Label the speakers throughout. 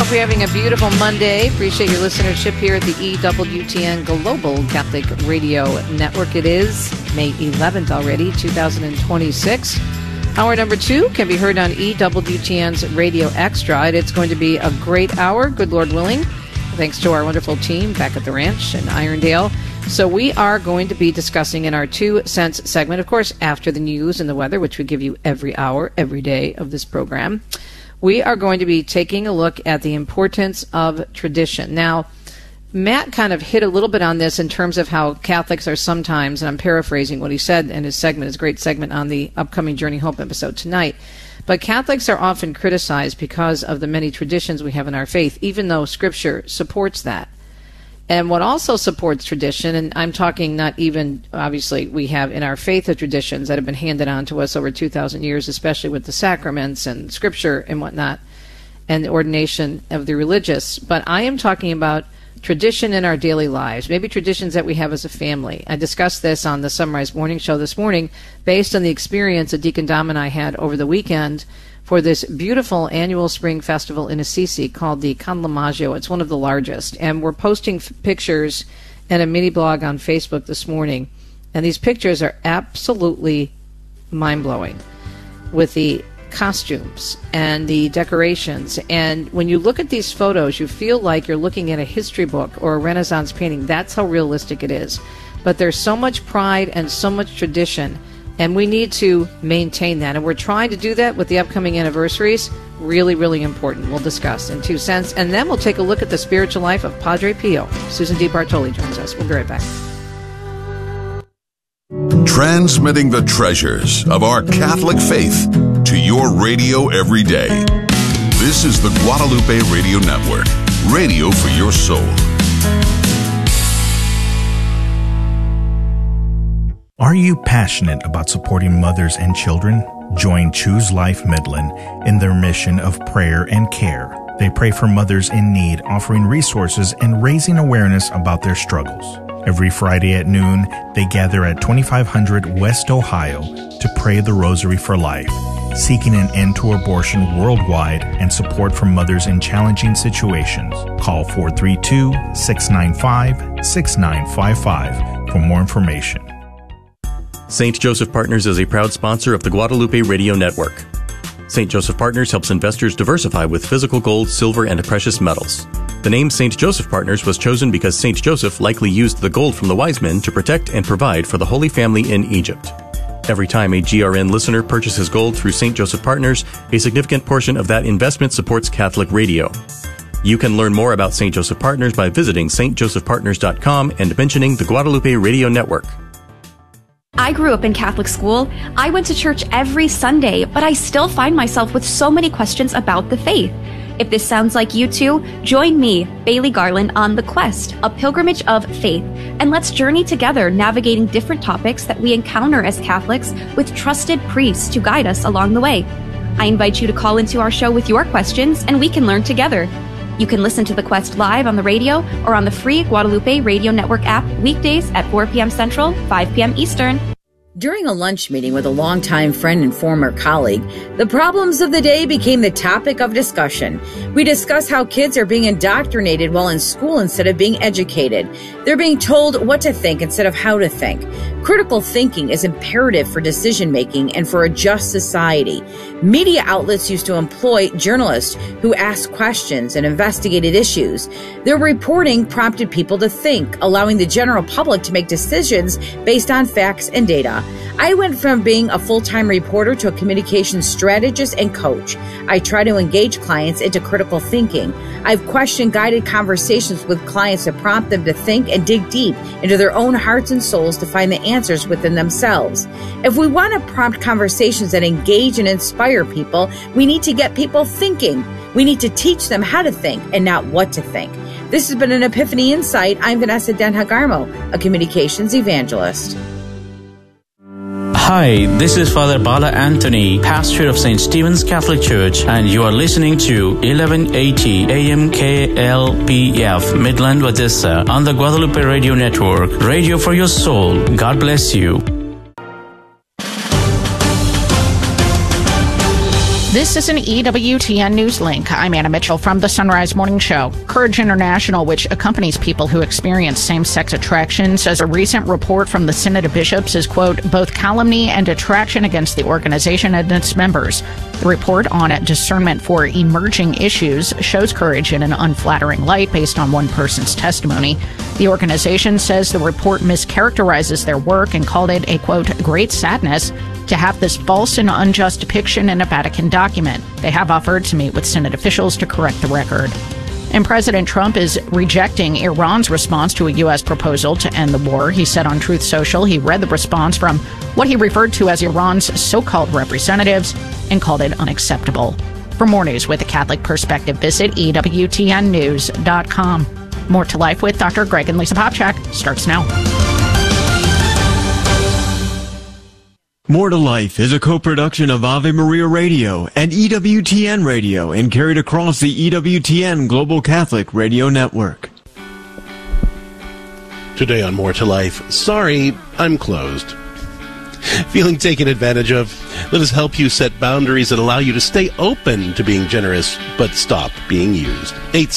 Speaker 1: Hope you're having a beautiful Monday. Appreciate your listenership here at the EWTN Global Catholic Radio Network. It is May 11th already, 2026. Hour number 2 can be heard on EWTN's Radio Extra. And it's going to be a great hour, good Lord willing, thanks to our wonderful team back at the ranch in Irondale. So we are going to be discussing in our 2 Cents segment, of course, after the news and the weather, which we give you every hour, every day of this program. We are going to be taking a look at the importance of tradition. Now, Matt kind of hit a little bit on this in terms of how Catholics are sometimes, and I'm paraphrasing what he said in his segment, his great segment on the upcoming Journey Hope episode tonight, but Catholics are often criticized because of the many traditions we have in our faith, even though Scripture supports that. And what also supports tradition, and I'm talking not even, obviously, we have in our faith the traditions that have been handed on to us over 2,000 years, especially with the sacraments and Scripture and whatnot, and the ordination of the religious. But I am talking about tradition in our daily lives, maybe traditions that we have as a family. I discussed this on the Sunrise Morning Show this morning based on the experience that Deacon Dom and I had over the weekend for this beautiful annual spring festival in Assisi called the Conlamaggio. It's one of the largest. And we're posting pictures and a mini blog on Facebook this morning. And these pictures are absolutely mind-blowing with the costumes and the decorations. And when you look at these photos, you feel like you're looking at a history book or a Renaissance painting. That's how realistic it is. But there's so much pride and so much tradition, and we need to maintain that. And we're trying to do that with the upcoming anniversaries. Really, really important. We'll discuss in 2 Cents. And then we'll take a look at the spiritual life of Padre Pio. Susan D. Bartoli joins us. We'll be right back.
Speaker 2: Transmitting the treasures of our Catholic faith to your radio every day. This is the Guadalupe Radio Network. Radio for your soul.
Speaker 3: Are you passionate about supporting mothers and children? Join Choose Life Midland in their mission of prayer and care. They pray for mothers in need, offering resources and raising awareness about their struggles. Every Friday at noon, they gather at 2500 West Ohio to pray the Rosary for Life, seeking an end to abortion worldwide and support for mothers in challenging situations. Call 432-695-6955 for more information.
Speaker 4: St. Joseph Partners is a proud sponsor of the Guadalupe Radio Network. St. Joseph Partners helps investors diversify with physical gold, silver, and precious metals. The name St. Joseph Partners was chosen because St. Joseph likely used the gold from the wise men to protect and provide for the Holy Family in Egypt. Every time a GRN listener purchases gold through St. Joseph Partners, a significant portion of that investment supports Catholic radio. You can learn more about St. Joseph Partners by visiting stjosephpartners.com and mentioning the Guadalupe Radio Network.
Speaker 5: I grew up in Catholic school. I went to church every Sunday, but I still find myself with so many questions about the faith. If this sounds like you too, join me, Bailey Garland, on The Quest, a pilgrimage of faith, and let's journey together navigating different topics that we encounter as Catholics with trusted priests to guide us along the way. I invite you to call into our show with your questions, and we can learn together. You can listen to The Quest live on the radio or on the free Guadalupe Radio Network app weekdays at 4 p.m. Central, 5 p.m. Eastern.
Speaker 6: During a lunch meeting with a longtime friend and former colleague, the problems of the day became the topic of discussion. We discussed how kids are being indoctrinated while in school instead of being educated. They're being told what to think instead of how to think. Critical thinking is imperative for decision-making and for a just society. Media outlets used to employ journalists who asked questions and investigated issues. Their reporting prompted people to think, allowing the general public to make decisions based on facts and data. I went from being a full-time reporter to a communications strategist and coach. I try to engage clients into critical thinking. I've question-guided conversations with clients to prompt them to think and dig deep into their own hearts and souls to find the answers within themselves. If we want to prompt conversations that engage and inspire people, we need to get people thinking. We need to teach them how to think and not what to think. This has been an Epiphany Insight. I'm Vanessa Denhagarmo, a communications evangelist.
Speaker 7: Hi, this is Father Bala Anthony, pastor of St. Stephen's Catholic Church, and you are listening to 1180 AM KLPF, Midland, Odessa, on the Guadalupe Radio Network. Radio for your soul. God bless you.
Speaker 8: This is an EWTN News Link. I'm Anna Mitchell from the Sunrise Morning Show. Courage International, which accompanies people who experience same-sex attraction, says a recent report from the Synod of Bishops is, quote, both calumny and attraction against the organization and its members. The report on discernment for emerging issues shows Courage in an unflattering light based on one person's testimony. The organization says the report mischaracterizes their work and called it a, quote, great sadness to have this false and unjust depiction in a Vatican document. They have offered to meet with Synod officials to correct the record. And President Trump is rejecting Iran's response to a U.S. proposal to end the war. He said on Truth Social he read the response from what he referred to as Iran's so-called representatives and called it unacceptable. For more news with a Catholic perspective, visit EWTNnews.com. More to Life with Dr. Greg and Lisa Popchak starts now.
Speaker 9: More to Life is a co-production of Ave Maria Radio and EWTN Radio and carried across the EWTN Global Catholic Radio Network.
Speaker 10: Today on More to Life, sorry, I'm closed. Feeling taken advantage of? Let us help you set boundaries that allow you to stay open to being generous, but stop being used.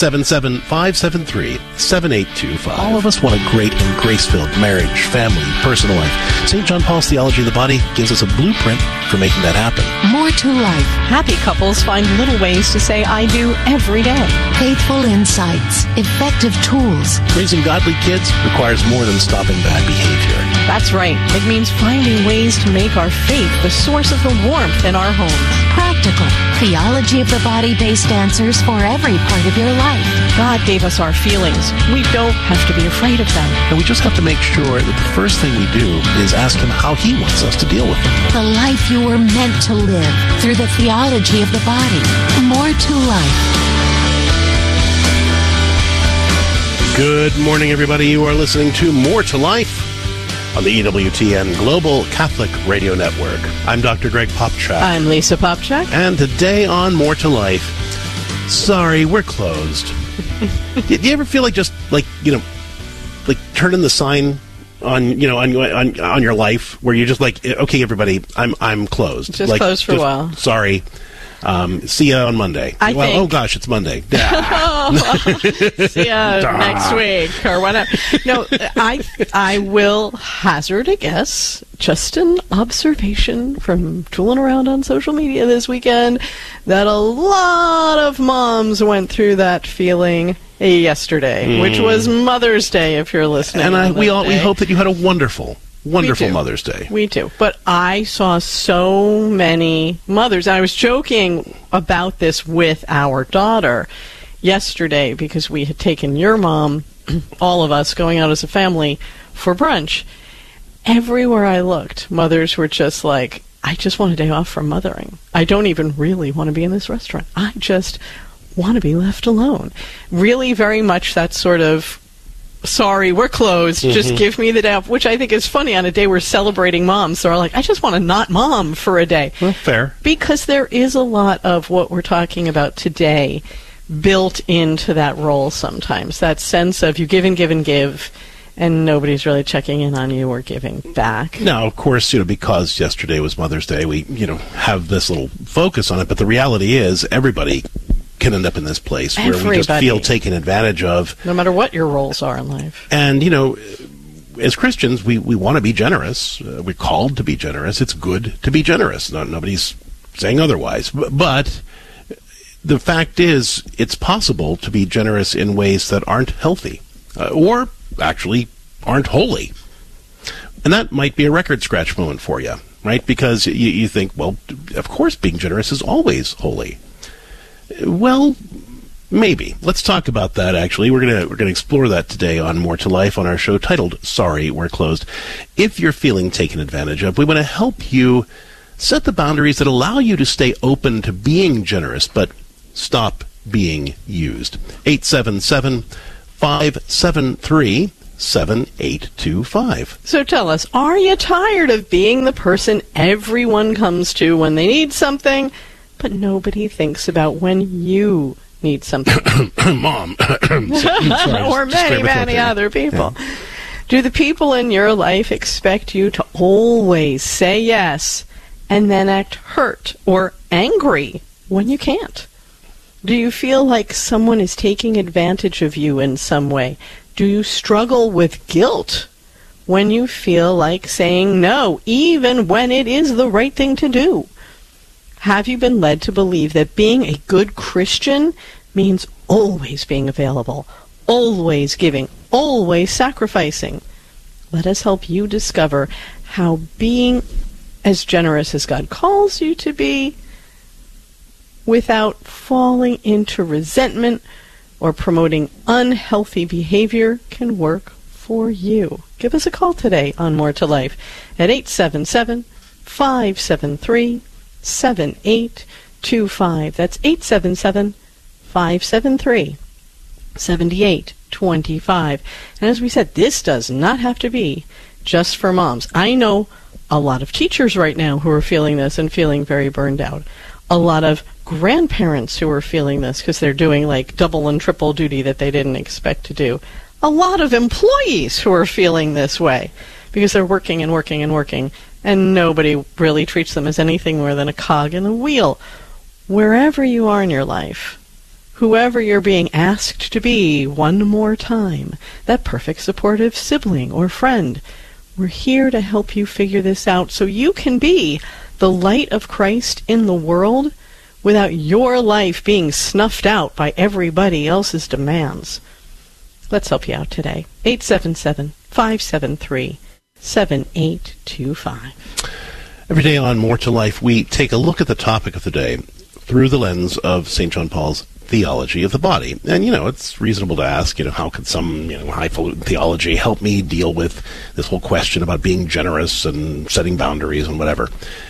Speaker 10: 877-573-7825. All of us want a great and grace-filled marriage, family, personal life. St. John Paul's Theology of the Body gives us a blueprint for making that happen.
Speaker 11: More to Life. Happy couples find little ways to say I do every day. Faithful insights, effective tools.
Speaker 10: Raising godly kids requires more than stopping bad behavior.
Speaker 11: That's right. It means finding ways to make our faith the source of the warmth in our homes.
Speaker 12: Practical, theology of the body-based answers for every part of your life.
Speaker 11: God gave us our feelings. We don't have to be afraid of them.
Speaker 10: And we just have to make sure that the first thing we do is ask Him how He wants us to deal with them.
Speaker 12: The life you were meant to live through the theology of the body. More to Life.
Speaker 10: Good morning, everybody. You are listening to More to Life on the EWTN Global Catholic Radio Network. I'm Dr. Greg Popchak.
Speaker 11: I'm Lisa Popchak.
Speaker 10: And today on More to Life, sorry, we're closed. Do you ever feel like just like turning the sign on your life where you're just like, okay, everybody, I'm closed.
Speaker 11: Just closed for a while.
Speaker 10: Sorry. See ya on Monday. Oh gosh, it's Monday.
Speaker 11: See ya next week or whatever. No, I will hazard a guess, just an observation from tooling around on social media this weekend, that a lot of moms went through that feeling yesterday, which was Mother's Day, if you're listening.
Speaker 10: And we hope that you had a wonderful Mother's Day.
Speaker 11: We do. But I saw so many mothers. I was joking about this with our daughter yesterday because we had taken your mom, all of us, going out as a family for brunch. Everywhere I looked, mothers were just like, I just want a day off from mothering. I don't even really want to be in this restaurant. I just want to be left alone. Really very much that sort of, sorry, we're closed, just give me the day off, which I think is funny on a day we're celebrating moms. So we're like, I just want to not mom for a day.
Speaker 10: Well, fair.
Speaker 11: Because there is a lot of what we're talking about today built into that role sometimes. That sense of you give and give and give, and nobody's really checking in on you or giving back.
Speaker 10: Now, of course, because yesterday was Mother's Day, we, have this little focus on it, but the reality is everybody can end up in this place where we just feel taken advantage of.
Speaker 11: No matter what your roles are in life.
Speaker 10: And, as Christians, we want to be generous. We're called to be generous. It's good to be generous. Nobody's saying otherwise. But the fact is, it's possible to be generous in ways that aren't healthy or actually aren't holy. And that might be a record scratch moment for you, right? Because you think, well, of course being generous is always holy. Well, maybe. Let's talk about that, actually. We're gonna explore that today on More to Life on our show titled Sorry, We're Closed. If you're feeling taken advantage of, we want to help you set the boundaries that allow you to stay open to being generous, but stop being used. 877-573-7825.
Speaker 11: So tell us, are you tired of being the person everyone comes to when they need something, but nobody thinks about when you need something?
Speaker 10: Mom.
Speaker 11: Or many other people. Yeah. Do the people in your life expect you to always say yes and then act hurt or angry when you can't? Do you feel like someone is taking advantage of you in some way? Do you struggle with guilt when you feel like saying no, even when it is the right thing to do? Have you been led to believe that being a good Christian means always being available, always giving, always sacrificing? Let us help you discover how being as generous as God calls you to be without falling into resentment or promoting unhealthy behavior can work for you. Give us a call today on More to Life at 877-573-7825. That's 877-573-7825. And as we said, this does not have to be just for moms. I know a lot of teachers right now who are feeling this and feeling very burned out. A lot of grandparents who are feeling this because they're doing like double and triple duty that they didn't expect to do. A lot of employees who are feeling this way because they're working and working and working, and nobody really treats them as anything more than a cog in the wheel. Wherever you are in your life, whoever you're being asked to be one more time, that perfect supportive sibling or friend, we're here to help you figure this out so you can be the light of Christ in the world without your life being snuffed out by everybody else's demands. Let's help you out today. 877-573-7825.
Speaker 10: Every day on More to Life, we take a look at the topic of the day through the lens of St. John Paul's theology of the body. And, it's reasonable to ask, how could some, highfalutin theology help me deal with this whole question about being generous and setting boundaries and whatever?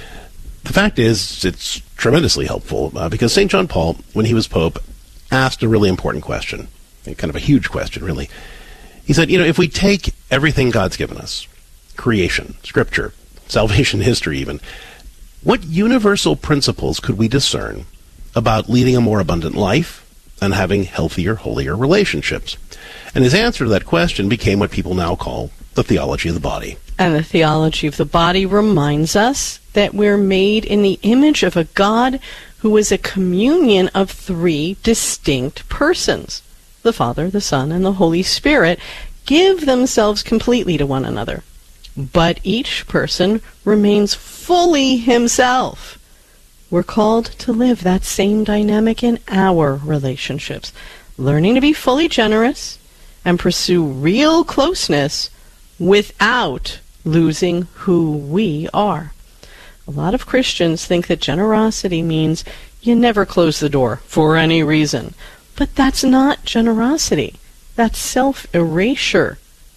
Speaker 10: The fact is, it's tremendously helpful because St. John Paul, when he was Pope, asked a really important question, kind of a huge question, really. He said, if we take everything God's given us, creation, Scripture, salvation history even, what universal principles could we discern about leading a more abundant life and having healthier, holier relationships? And his answer to that question became what people now call the theology of the body.
Speaker 11: And the theology of the body reminds us that we're made in the image of a God who is a communion of three distinct persons. The Father, the Son, and the Holy Spirit give themselves completely to one another. But each person remains fully himself. We're called to live that same dynamic in our relationships, learning to be fully generous and pursue real closeness without losing who we are. A lot of Christians think that generosity means you never close the door for any reason. But that's not generosity. That's self-erasure.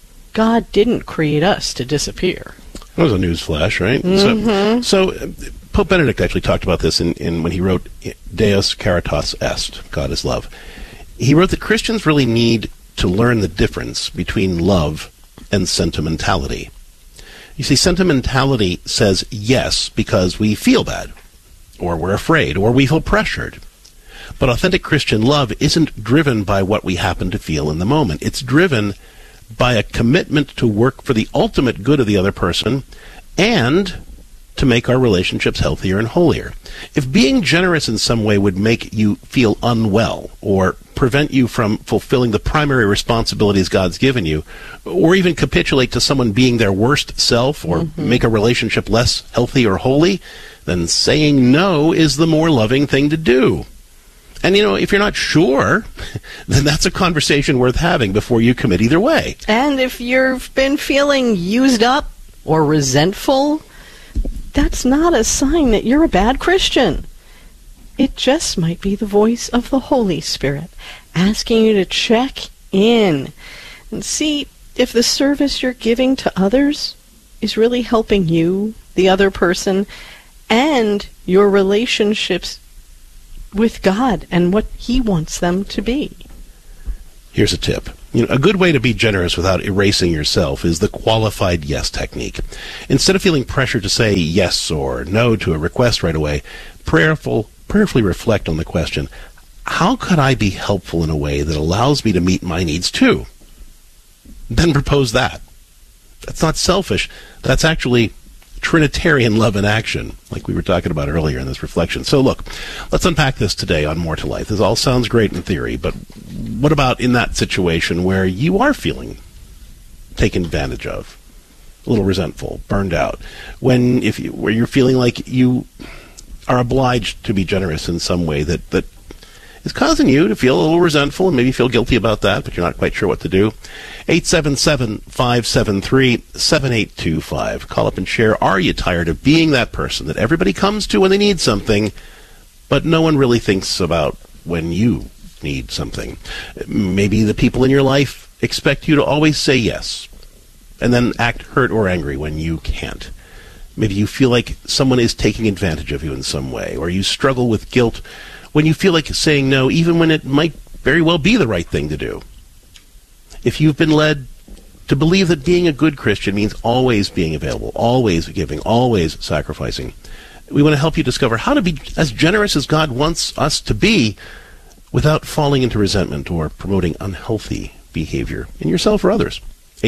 Speaker 11: God didn't create us to disappear.
Speaker 10: That was a news flash, right?
Speaker 11: Mm-hmm.
Speaker 10: So Pope Benedict actually talked about this in when he wrote Deus Caritas Est, God is love. He wrote that Christians really need to learn the difference between love and sentimentality. You see, sentimentality says yes because we feel bad, or we're afraid, or we feel pressured. But authentic Christian love isn't driven by what we happen to feel in the moment. It's driven by a commitment to work for the ultimate good of the other person and to make our relationships healthier and holier. If being generous in some way would make you feel unwell or prevent you from fulfilling the primary responsibilities God's given you, or even capitulate to someone being their worst self or make a relationship less healthy or holy, then saying no is the more loving thing to do. And, if you're not sure, then that's a conversation worth having before you commit either way.
Speaker 11: And if you've been feeling used up or resentful, that's not a sign that you're a bad Christian. It just might be the voice of the Holy Spirit asking you to check in and see if the service you're giving to others is really helping you, the other person, and your relationships with God and what He wants them to be.
Speaker 10: Here's a tip. A good way to be generous without erasing yourself is the qualified yes technique. Instead of feeling pressure to say yes or no to a request right away, prayerfully reflect on the question, how could I be helpful in a way that allows me to meet my needs too? Then propose that. That's not selfish. That's actually Trinitarian love in action, like we were talking about earlier in this reflection. So look, let's unpack this today on More to Life. This all sounds great in theory, but what about in that situation where you are feeling taken advantage of, a little resentful, burned out, where you're feeling like you are obliged to be generous in some way that is causing you to feel a little resentful and maybe feel guilty about that, but you're not quite sure what to do. 877-573-7825. Call up and share. Are you tired of being that person that everybody comes to when they need something, but no one really thinks about when you need something? Maybe the people in your life expect you to always say yes, and then act hurt or angry when you can't. Maybe you feel like someone is taking advantage of you in some way, or you struggle with guilt when you feel like saying no, even when it might very well be the right thing to do. If you've been led to believe that being a good Christian means always being available, always giving, always sacrificing, we want to help you discover how to be as generous as God wants us to be without falling into resentment or promoting unhealthy behavior in yourself or others.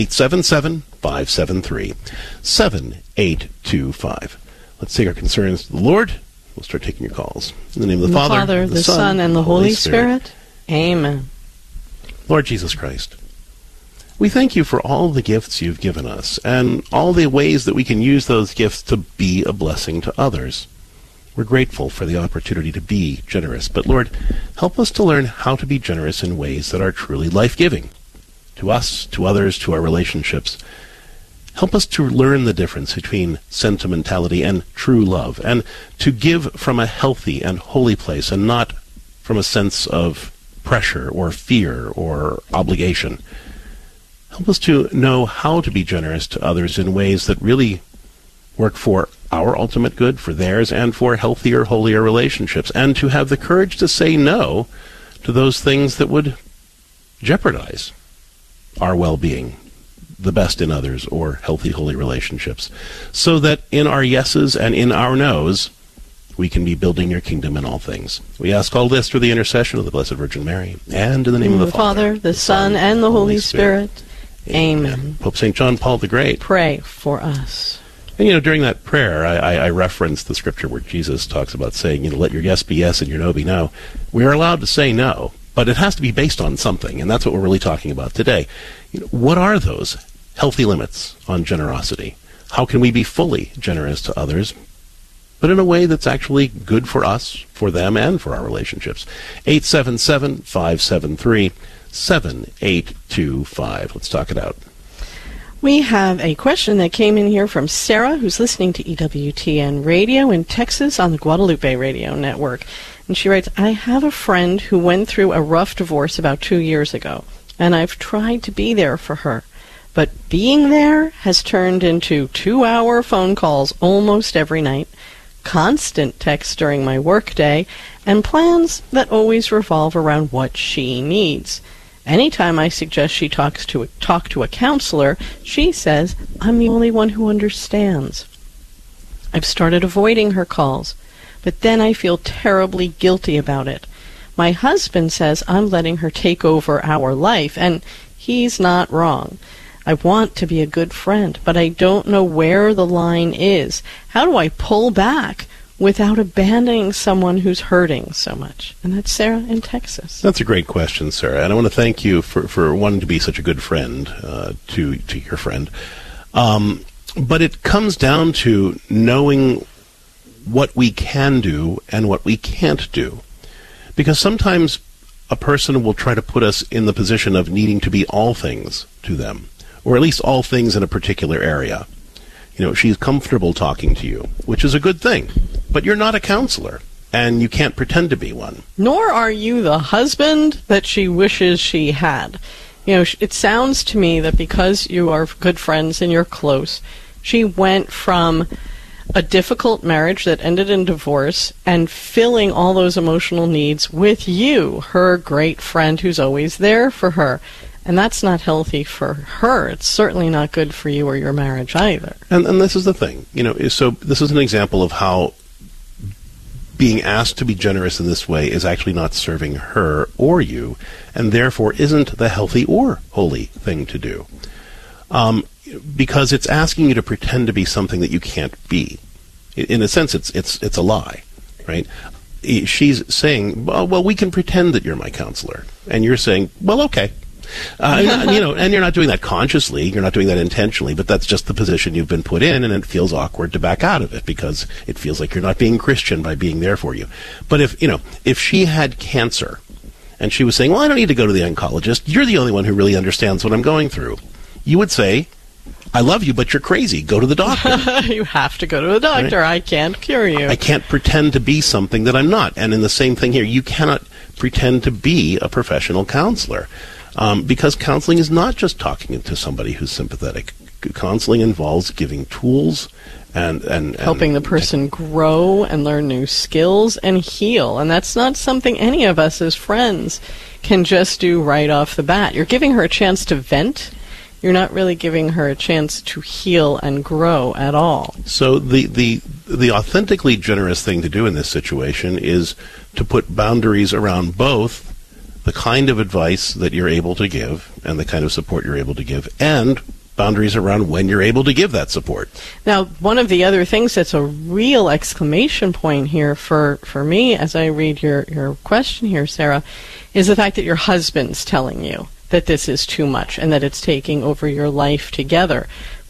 Speaker 10: 877-573-7825. Let's take our concerns to the Lord. We'll start taking your calls. In the name of the Father,
Speaker 11: the Son, and the Holy Spirit. Amen.
Speaker 10: Lord Jesus Christ, we thank you for all the gifts you've given us and all the ways that we can use those gifts to be a blessing to others. We're grateful for the opportunity to be generous, but Lord, help us to learn how to be generous in ways that are truly life-giving to us, to others, to our relationships. Help us to learn the difference between sentimentality and true love, and to give from a healthy and holy place and not from a sense of pressure or fear or obligation. Help us to know how to be generous to others in ways that really work for our ultimate good, for theirs, and for healthier, holier relationships, and to have the courage to say no to those things that would jeopardize our well-being, the best in others, or healthy, holy relationships, so that in our yeses and in our nos, we can be building your kingdom in all things. We ask all this through the intercession of the Blessed Virgin Mary, and in the name of the Father,
Speaker 11: the Son, and the Holy Spirit. Amen.
Speaker 10: Pope St. John Paul the Great,
Speaker 11: pray for us.
Speaker 10: And, during that prayer, I referenced the scripture where Jesus talks about saying, let your yes be yes and your no be no. We are allowed to say no, but it has to be based on something, and that's what we're really talking about today. What are those healthy limits on generosity? How can we be fully generous to others, but in a way that's actually good for us, for them, and for our relationships? 877-573-7825. Let's talk it out.
Speaker 11: We have a question that came in here from Sarah, who's listening to EWTN Radio in Texas on the Guadalupe Radio Network. And she writes, I have a friend who went through a rough divorce about 2 years ago, and I've tried to be there for her. But being there has turned into 2-hour phone calls almost every night, constant texts during my workday, and plans that always revolve around what she needs. Anytime I suggest she talk to a counselor, she says I'm the only one who understands. I've started avoiding her calls, but then I feel terribly guilty about it. My husband says I'm letting her take over our life, and he's not wrong. I want to be a good friend, but I don't know where the line is. How do I pull back without abandoning someone who's hurting so much? And that's Sarah in Texas.
Speaker 10: That's a great question, Sarah, and I want to thank you for wanting to be such a good friend to your friend. But it comes down to knowing what we can do and what we can't do. Because sometimes a person will try to put us in the position of needing to be all things to them, or at least all things in a particular area. She's comfortable talking to you, which is a good thing, but you're not a counselor, and you can't pretend to be one.
Speaker 11: Nor are you the husband that she wishes she had. It sounds to me that because you are good friends and you're close, she went from a difficult marriage that ended in divorce and filling all those emotional needs with you, her great friend who's always there for her. And that's not healthy for her. It's certainly not good for you or your marriage either.
Speaker 10: And this is the thing. So this is an example of how being asked to be generous in this way is actually not serving her or you, and therefore isn't the healthy or holy thing to do. because it's asking you to pretend to be something that you can't be. In a sense, it's a lie, right? She's saying, well, we can pretend that you're my counselor. And you're saying, well, okay. And you're not doing that consciously, you're not doing that intentionally, but that's just the position you've been put in, and it feels awkward to back out of it because it feels like you're not being Christian by being there for you. But if she had cancer and she was saying, well, I don't need to go to the oncologist, you're the only one who really understands what I'm going through, you would say, I love you, but you're crazy. Go to the doctor.
Speaker 11: You have to go to a doctor. Right? I can't cure you.
Speaker 10: I can't pretend to be something that I'm not. And in the same thing here, you cannot pretend to be a professional counselor. Because counseling is not just talking to somebody who's sympathetic. Counseling involves giving tools and
Speaker 11: helping the person grow and learn new skills and heal. And that's not something any of us as friends can just do right off the bat. You're giving her a chance to vent. You're not really giving her a chance to heal and grow at all.
Speaker 10: So the authentically generous thing to do in this situation is to put boundaries around both the kind of advice that you're able to give and the kind of support you're able to give, and boundaries around when you're able to give that support.
Speaker 11: Now, one of the other things that's a real exclamation point here for me as I read your question here, Sarah, is the fact that your husband's telling you that this is too much and that it's taking over your life together.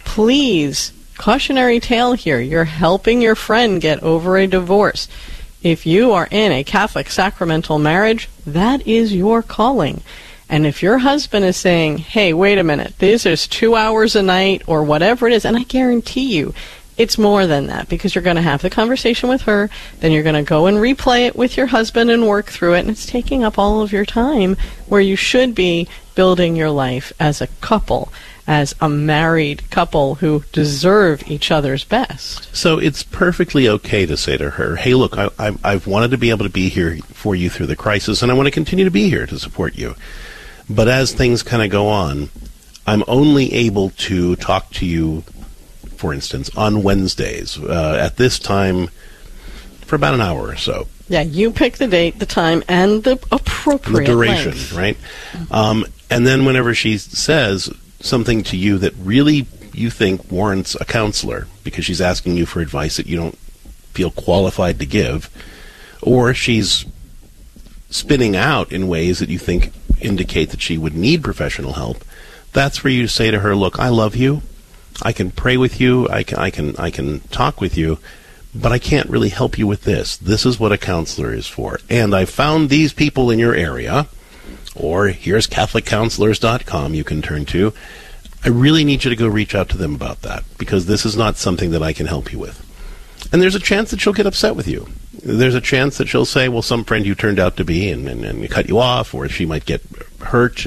Speaker 11: Please, cautionary tale here, you're helping your friend get over a divorce. If you are in a Catholic sacramental marriage, that is your calling. And if your husband is saying, hey, wait a minute, this is 2 hours a night or whatever it is, and I guarantee you it's more than that, because you're going to have the conversation with her, then you're going to go and replay it with your husband and work through it, and it's taking up all of your time where you should be building your life as a couple, as a married couple who deserve each other's best.
Speaker 10: So it's perfectly okay to say to her, hey, look, I've wanted to be able to be here for you through the crisis, and I want to continue to be here to support you. But as things kind of go on, I'm only able to talk to you, for instance, on Wednesdays at this time for about an hour or so.
Speaker 11: Yeah, you pick the date, the time, and the appropriate
Speaker 10: duration,
Speaker 11: length.
Speaker 10: Right? And then whenever she says something to you that really you think warrants a counselor because she's asking you for advice that you don't feel qualified to give, or she's spinning out in ways that you think indicate that she would need professional help, that's where you say to her, look, I love you. I can pray with you. I can talk with you, but I can't really help you with this. This is what a counselor is for. And I found these people in your area, or here's CatholicCounselors.com you can turn to. I really need you to go reach out to them about that, because this is not something that I can help you with. And there's a chance that she'll get upset with you. There's a chance that she'll say, well, some friend you turned out to be and cut you off, or she might get hurt.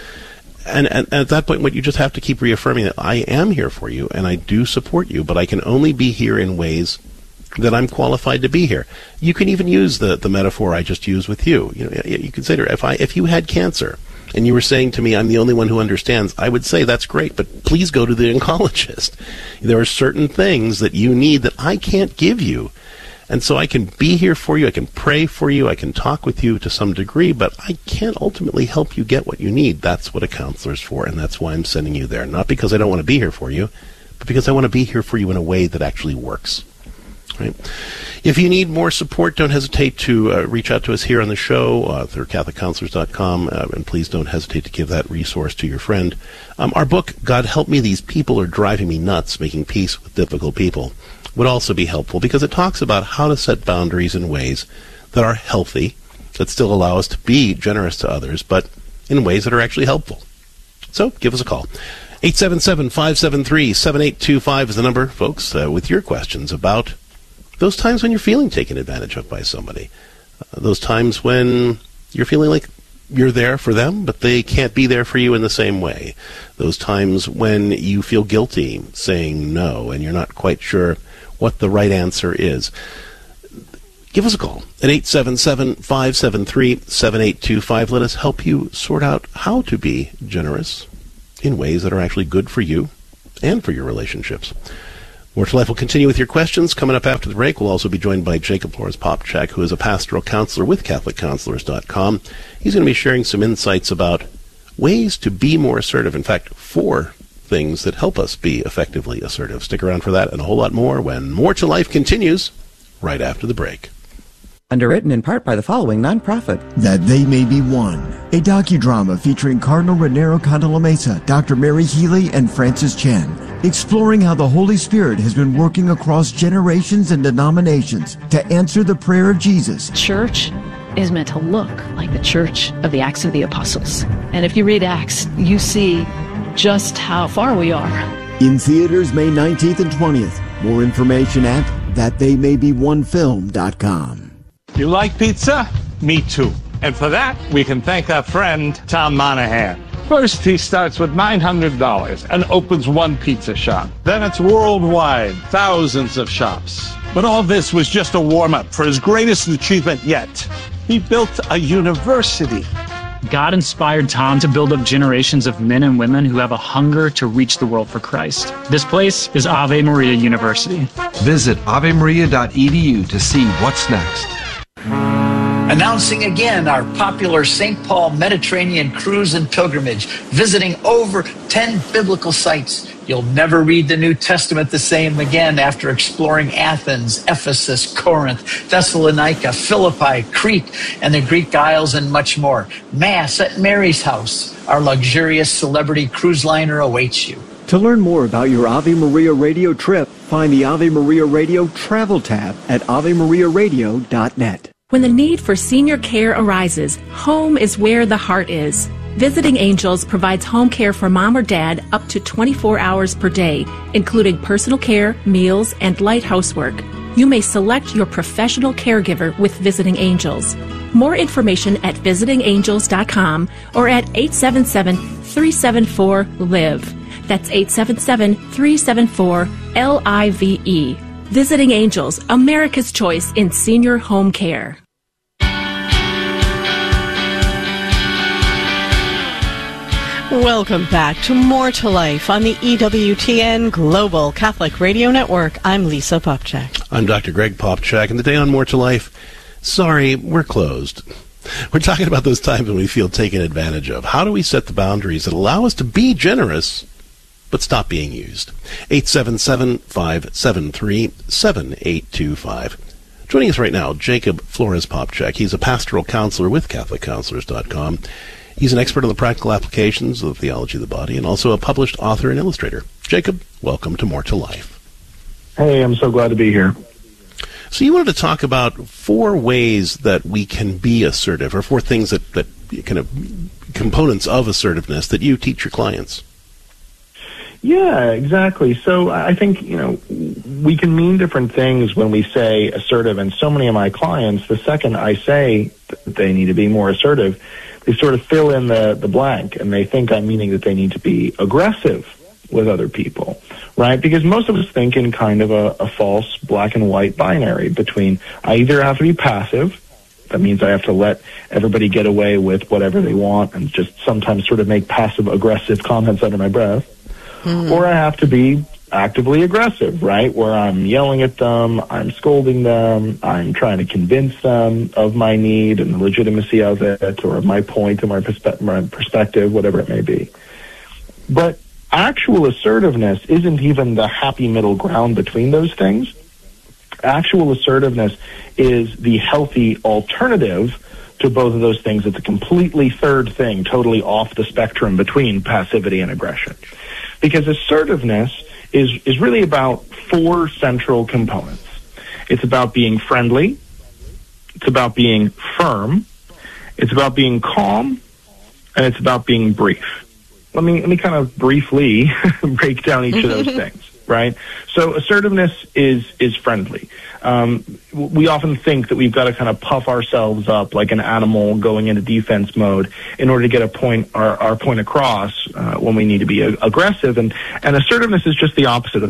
Speaker 10: And at that point, what you just have to keep reaffirming that I am here for you and I do support you, but I can only be here in ways that I'm qualified to be here. You can even use the metaphor I just used with you. You consider if you had cancer and you were saying to me, I'm the only one who understands, I would say that's great, but please go to the oncologist. There are certain things that you need that I can't give you. And so I can be here for you, I can pray for you, I can talk with you to some degree, but I can't ultimately help you get what you need. That's what a counselor's for, and that's why I'm sending you there. Not because I don't want to be here for you, but because I want to be here for you in a way that actually works. Right? If you need more support, don't hesitate to reach out to us here on the show through CatholicCounselors.com, and please don't hesitate to give that resource to your friend. Our book, God Help Me, These People Are Driving Me Nuts, Making Peace with Difficult People, would also be helpful because it talks about how to set boundaries in ways that are healthy, that still allow us to be generous to others, but in ways that are actually helpful. So give us a call. 877-573-7825 is the number, folks, with your questions about those times when you're feeling taken advantage of by somebody. Those times when you're feeling like you're there for them, but they can't be there for you in the same way. Those times when you feel guilty saying no and you're not quite sure what the right answer is. Give us a call at 877-573-7825. Let us help you sort out how to be generous in ways that are actually good for you and for your relationships. More to Life will continue with your questions. Coming up after the break, we'll also be joined by Jacob Flores-Popchak, who is a pastoral counselor with CatholicCounselors.com. He's going to be sharing some insights about ways to be more assertive. In fact, 4 things that help us be effectively assertive. Stick around for that and a whole lot more when More to Life continues right after the break.
Speaker 13: Underwritten in part by the following nonprofit.
Speaker 14: That They May Be One, a docudrama featuring Cardinal Raniero Cantalamessa, Dr. Mary Healy, and Francis Chen, exploring how the Holy Spirit has been working across generations and denominations to answer the prayer of Jesus.
Speaker 15: Church is meant to look like the church of the Acts of the Apostles. And if you read Acts, you see just how far we are.
Speaker 14: In theaters May 19th and 20th. More information at thattheymay-be-one-film.com.
Speaker 16: You like pizza? Me too. And for that, we can thank our friend, Tom Monahan. First, he starts with $900 and opens one pizza shop. Then it's worldwide, thousands of shops. But all this was just a warm-up for his greatest achievement yet. He built a university.
Speaker 17: God inspired Tom to build up generations of men and women who have a hunger to reach the world for Christ. This place is Ave Maria University.
Speaker 18: Visit avemaria.edu to see what's next.
Speaker 19: Announcing again our popular St. Paul Mediterranean cruise and pilgrimage, visiting over 10 biblical sites. You'll never read the New Testament the same again after exploring Athens, Ephesus, Corinth, Thessalonica, Philippi, Crete, and the Greek Isles, and much more. Mass at Mary's house. Our luxurious celebrity cruise liner awaits you.
Speaker 20: To learn more about your Ave Maria Radio trip, find the Ave Maria Radio Travel tab at avemariaradio.net.
Speaker 21: When the need for senior care arises, home is where the heart is. Visiting Angels provides home care for mom or dad up to 24 hours per day, including personal care, meals, and light housework. You may select your professional caregiver with Visiting Angels. More information at visitingangels.com or at 877-374-LIVE. That's 877-374-LIVE. Visiting Angels, America's choice in senior home care.
Speaker 11: Welcome back to More to Life on the EWTN Global Catholic Radio Network. I'm Lisa Popcak.
Speaker 10: I'm Dr. Greg Popcak, and today on More to Life, sorry, we're closed. We're talking about those times when we feel taken advantage of. How do we set the boundaries that allow us to be generous but stop being used? 877-573-7825. Joining us right now, Jacob Flores Popcak. He's a pastoral counselor with CatholicCounselors.com. He's an expert on the practical applications of the theology of the body and also a published author and illustrator. Jacob, welcome to More to Life.
Speaker 22: Hey, I'm so glad to be here.
Speaker 10: So you wanted to talk about 4 ways that we can be assertive, or 4 things that kind of components of assertiveness that you teach your clients.
Speaker 22: Yeah, exactly. So I think, we can mean different things when we say assertive, and so many of my clients, the second I say that they need to be more assertive, they sort of fill in the blank, and they think I'm meaning that they need to be aggressive with other people, right? Because most of us think in kind of a false black and white binary between I either have to be passive, that means I have to let everybody get away with whatever they want and just sometimes sort of make passive-aggressive comments under my breath, or I have to be actively aggressive, right, where I'm yelling at them, I'm scolding them, I'm trying to convince them of my need and the legitimacy of it, or of my point and my perspective, whatever it may be. But actual assertiveness isn't even the happy middle ground between those things. Actual assertiveness is the healthy alternative to both of those things. It's a completely third thing, totally off the spectrum between passivity and aggression. Because assertiveness is really about 4 central components. It's about being friendly, it's about being firm, it's about being calm, and it's about being brief. Let me kind of briefly break down each of those things, right? So assertiveness is friendly. We often think that we've got to kind of puff ourselves up like an animal going into defense mode in order to get our point across when we need to be aggressive. And assertiveness is just the opposite of that.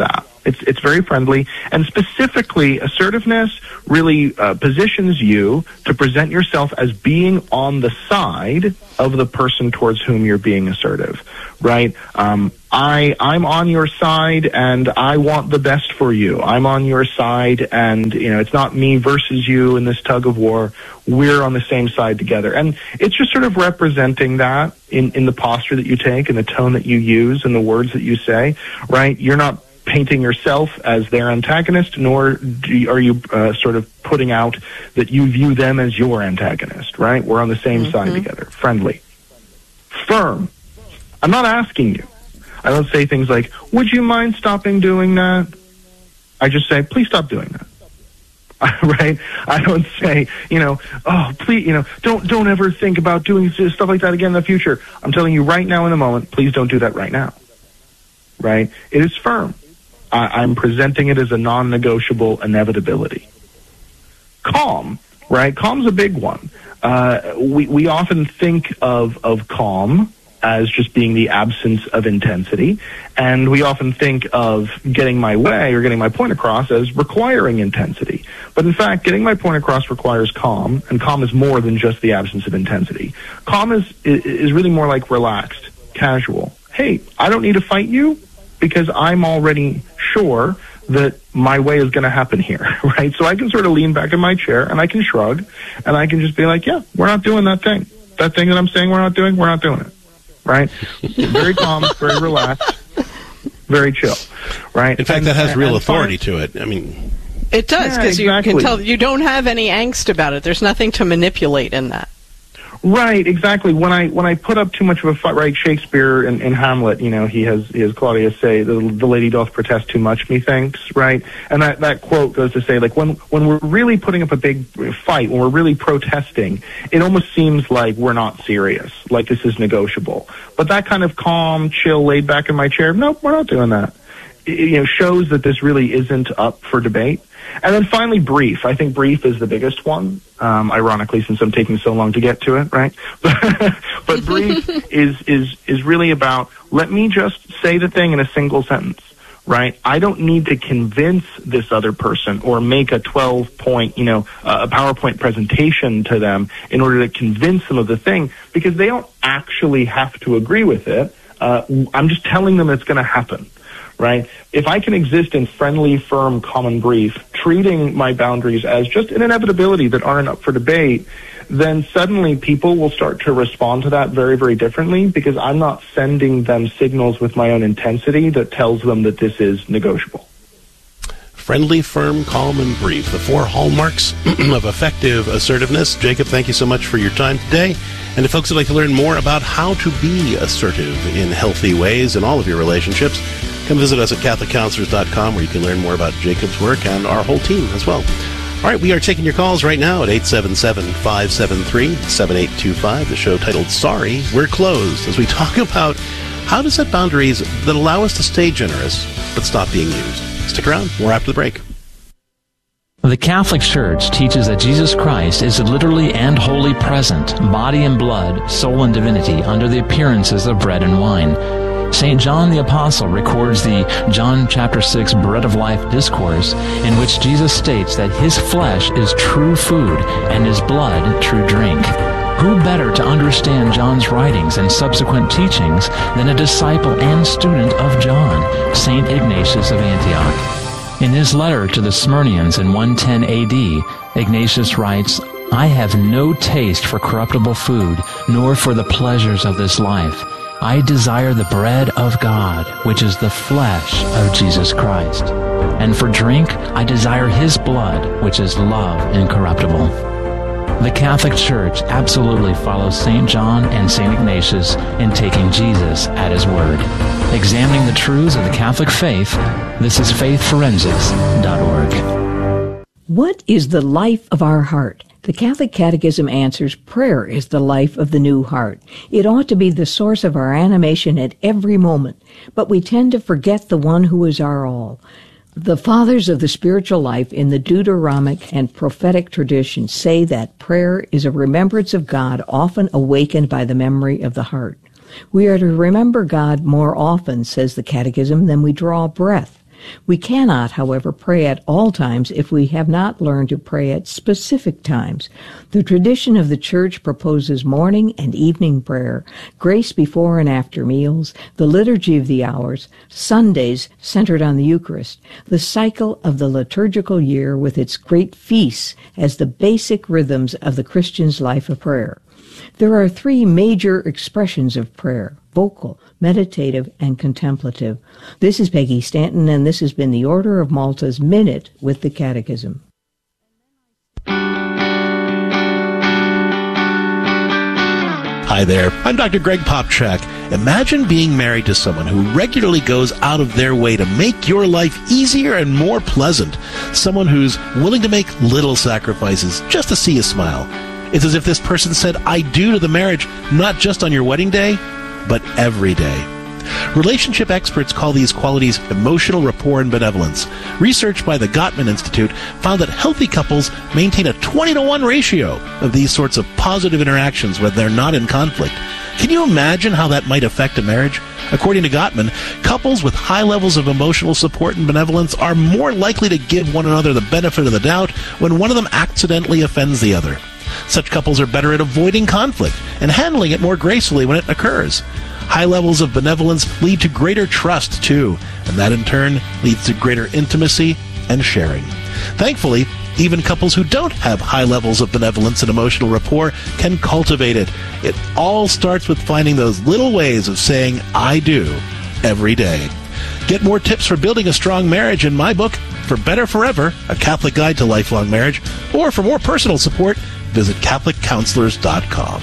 Speaker 22: It's very friendly, and specifically, assertiveness really positions you to present yourself as being on the side of the person towards whom you're being assertive, right? I'm on your side, and I want the best for you. I'm on your side, and it's not me versus you in this tug of war. We're on the same side together, and it's just sort of representing that in the posture that you take, and the tone that you use, and the words that you say, right? You're not painting yourself as their antagonist, nor are you sort of putting out that you view them as your antagonist, right? We're on the same side together. Friendly. Firm. I'm not asking you. I don't say things like, would you mind stopping doing that? I just say, please stop doing that. Right? I don't say, oh, please, don't ever think about doing stuff like that again in the future. I'm telling you right now in the moment, please don't do that right now. Right? It is firm. I'm presenting it as a non-negotiable inevitability. Calm, right? Calm's a big one. We often think of calm as just being the absence of intensity, and we often think of getting my way or getting my point across as requiring intensity. But in fact, getting my point across requires calm, and calm is more than just the absence of intensity. Calm is really more like relaxed, casual. Hey, I don't need to fight you because I'm already sure that my way is going to happen here, right? So I can sort of lean back in my chair, and I can shrug, and I can just be like, yeah, we're not doing that thing. That thing that I'm saying we're not doing it. Right? Very calm, very relaxed, very chill, right?
Speaker 10: In fact, that has real authority to it. I mean,
Speaker 11: it does, because you can tell you don't have any angst about it. There's nothing to manipulate in that.
Speaker 22: Right, exactly. When I put up too much of a fight, right? Shakespeare in Hamlet, he has Claudius say, the lady doth protest too much, methinks, right? And that quote goes to say, like, when we're really putting up a big fight, when we're really protesting, it almost seems like we're not serious, like this is negotiable. But that kind of calm, chill, laid back in my chair, nope, we're not doing that. It shows that this really isn't up for debate. And then finally, brief. I think brief is the biggest one, ironically, since I'm taking so long to get to it, right? But brief is really about, let me just say the thing in a single sentence, right? I don't need to convince this other person or make a 12-point, a PowerPoint presentation to them in order to convince them of the thing, because they don't actually have to agree with it. I'm just telling them it's going to happen. Right? If I can exist in friendly, firm, common brief, treating my boundaries as just an inevitability that aren't up for debate, then suddenly people will start to respond to that very, very differently, because I'm not sending them signals with my own intensity that tells them that this is negotiable.
Speaker 10: Friendly, firm, calm, and brief. The 4 hallmarks of effective assertiveness. Jacob, thank you so much for your time today. And if folks would like to learn more about how to be assertive in healthy ways in all of your relationships, come visit us at CatholicCounselors.com, where you can learn more about Jacob's work and our whole team as well. All right, we are taking your calls right now at 877-573-7825. The show titled Sorry, We're Closed, as we talk about how to set boundaries that allow us to stay generous but stop being used. Stick around. More after the break.
Speaker 1: The Catholic Church teaches that Jesus Christ is literally and wholly present, body and blood, soul and divinity, under the appearances of bread and wine. St. John the Apostle records the John chapter 6 Bread of Life discourse, in which Jesus states that his flesh is true food and his blood true drink. Who better to understand John's writings and subsequent teachings than a disciple and student of John, St. Ignatius of Antioch? In his letter to the Smyrnians in 110 AD, Ignatius writes, I have no taste for corruptible food, nor for the pleasures of this life. I desire the bread of God, which is the flesh of Jesus Christ. And for drink, I desire his blood, which is love incorruptible. The Catholic Church absolutely follows St. John and St. Ignatius in taking Jesus at his word. Examining the truths of the Catholic faith, this is faithforensics.org.
Speaker 2: What is the life of our heart? The Catholic Catechism answers, prayer is the life of the new heart. It ought to be the source of our animation at every moment, but we tend to forget the one who is our all. The fathers of the spiritual life in the Deuteronomic and prophetic tradition say that prayer is a remembrance of God often awakened by the memory of the heart. We are to remember God more often, says the Catechism, than we draw breath. We cannot, however, pray at all times if we have not learned to pray at specific times. The tradition of the Church proposes morning and evening prayer, grace before and after meals, the liturgy of the hours, Sundays centered on the Eucharist, the cycle of the liturgical year with its great feasts as the basic rhythms of the Christian's life of prayer. There are three major expressions of prayer: vocal, meditative, and contemplative. This is Peggy Stanton, and this has been the Order of Malta's Minute with the Catechism.
Speaker 10: Hi there, I'm Dr. Greg Popchak. Imagine being married to someone who regularly goes out of their way to make your life easier and more pleasant. Someone who's willing to make little sacrifices just to see you smile. It's as if this person said, "I do" to the marriage, not just on your wedding day, but every day. Relationship experts call these qualities emotional rapport and benevolence. Research by the Gottman Institute found that healthy couples maintain a 20-to-1 ratio of these sorts of positive interactions when they're not in conflict. Can you imagine how that might affect a marriage? According to Gottman, couples with high levels of emotional support and benevolence are more likely to give one another the benefit of the doubt when one of them accidentally offends the other. Such couples are better at avoiding conflict and handling it more gracefully when it occurs. High levels of benevolence lead to greater trust, too, and that in turn leads to greater intimacy and sharing. Thankfully, even couples who don't have high levels of benevolence and emotional rapport can cultivate it. It all starts with finding those little ways of saying, "I do," every day. Get more tips for building a strong marriage in my book, For Better Forever, A Catholic Guide to Lifelong Marriage, or for more personal support, visit CatholicCounselors.com.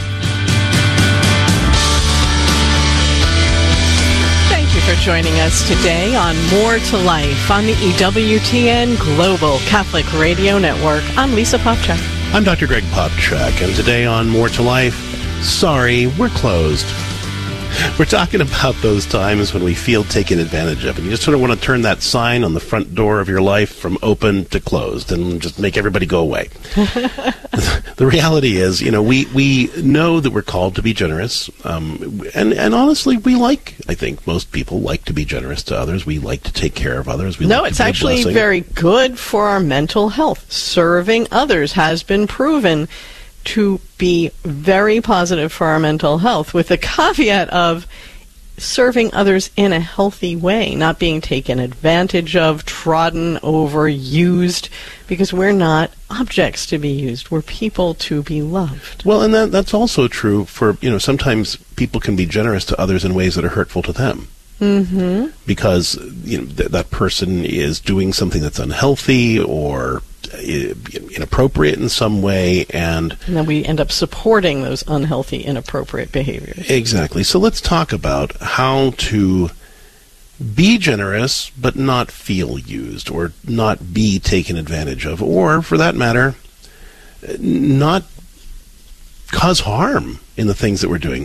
Speaker 11: Thank you for joining us today on More to Life on the EWTN Global Catholic Radio Network. I'm Lisa Popchak.
Speaker 10: I'm Dr. Greg Popchak, and today on More to Life, sorry, we're closed. We're talking about those times when we feel taken advantage of, and you just sort of want to turn that sign on the front door of your life from open to closed and just make everybody go away. The reality is, we know that we're called to be generous, and honestly, I think most people like to be generous to others. We like to take care of others.
Speaker 11: It's actually very good for our mental health. Serving others has been proven to be very positive for our mental health, with the caveat of serving others in a healthy way, not being taken advantage of, trodden over, used, because we're not objects to be used. We're people to be loved.
Speaker 10: Well, and that's also true for, sometimes people can be generous to others in ways that are hurtful to them.
Speaker 11: Mm-hmm.
Speaker 10: Because, that person is doing something that's unhealthy or inappropriate in some way, and
Speaker 11: then we end up supporting those unhealthy, inappropriate behaviors.
Speaker 10: Exactly. So let's talk about how to be generous but not feel used or not be taken advantage of, or for that matter, not cause harm in the things that we're doing.